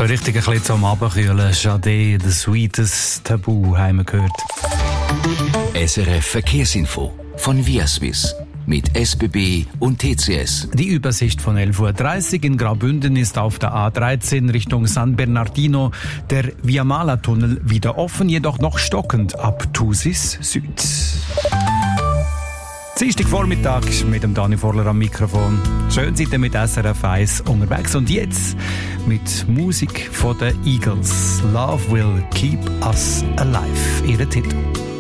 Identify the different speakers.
Speaker 1: So richtig ein bisschen zum Abkühlen. Sade, The Sweetest Tabu, haben wir gehört.
Speaker 2: SRF Verkehrsinfo von Viaswiss mit SBB und TCS.
Speaker 1: Die Übersicht von 11.30 Uhr in Graubünden ist auf der A13 Richtung San Bernardino der Viamala-Tunnel wieder offen, jedoch noch stockend ab Thusis Süd. Dienstag Vormittag mit dem Dani Vorler am Mikrofon. Schön seid ihr mit SRF 1 unterwegs. Und jetzt mit Musik von den Eagles. Love will keep us alive. Ihre Titel.